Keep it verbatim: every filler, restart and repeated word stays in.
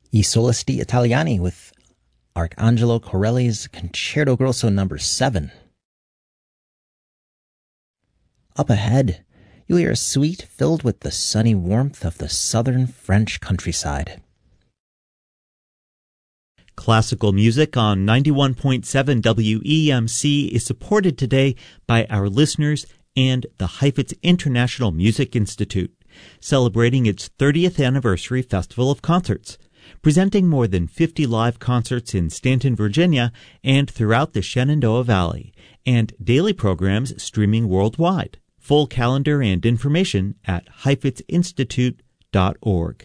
I Solisti Italiani with Arcangelo Corelli's Concerto Grosso number seven. Up ahead, you'll hear a suite filled with the sunny warmth of the southern French countryside. Classical music on ninety-one point seven W E M C is supported today by our listeners and the Heifetz International Music Institute, celebrating its thirtieth anniversary festival of concerts, presenting more than fifty live concerts in Stanton, Virginia, and throughout the Shenandoah Valley, and daily programs streaming worldwide. Full calendar and information at heifetz institute dot org.